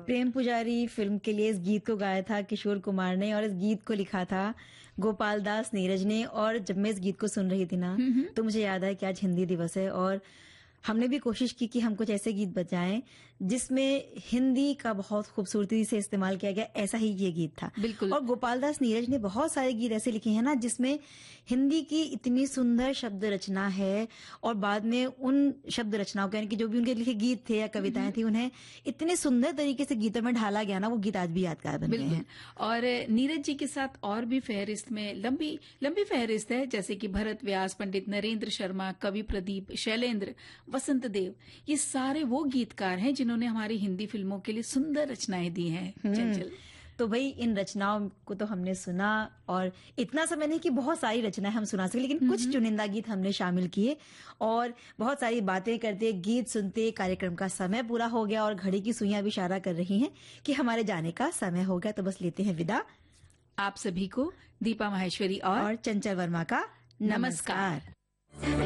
प्रेम पुजारी फिल्म के लिए इस गीत को गाया था किशोर कुमार ने, और इस गीत को लिखा था गोपाल दास नीरज ने। और जब मैं इस गीत को सुन रही थी ना, तो मुझे याद आया कि आज हिंदी दिवस है, और हमने भी कोशिश की कि हम कुछ ऐसे गीत बजाएं जिसमें हिंदी का बहुत खूबसूरती से इस्तेमाल किया गया। ऐसा ही ये गीत था। बिल्कुल। और गोपाल दास नीरज ने बहुत सारे गीत ऐसे लिखे हैं ना जिसमें हिंदी की इतनी सुंदर शब्द रचना है, और बाद में उन शब्द रचनाओं को, यानी कि जो भी उनके लिखे गीत थे या कविताएं थी, उन्हें इतने सुंदर तरीके से गीतों में ढाला गया ना, वो गीत आज भी यादगार बन गए हैं। और नीरज जी के साथ और भी फहरिस्त में लंबी फहरिस्त है, जैसे कि भरत व्यास, पंडित नरेंद्र शर्मा, कवि प्रदीप, शैलेंद्र, वसंत देव। ये सारे वो गीतकार हैं जिन्होंने हमारी हिंदी फिल्मों के लिए सुंदर रचनाएं दी हैं। चंचल, तो भाई इन रचनाओं को तो हमने सुना, और इतना समय नहीं कि बहुत सारी रचनाएं हम सुना सके, लेकिन कुछ चुनिंदा गीत हमने शामिल किए, और बहुत सारी बातें करते, गीत सुनते कार्यक्रम का समय पूरा हो गया, और घड़ी की सुइयां भी इशारा कर रही हैं कि हमारे जाने का समय हो गया। तो बस लेते हैं विदा। आप सभी को दीपा माहेश्वरी और चंचल वर्मा का नमस्कार।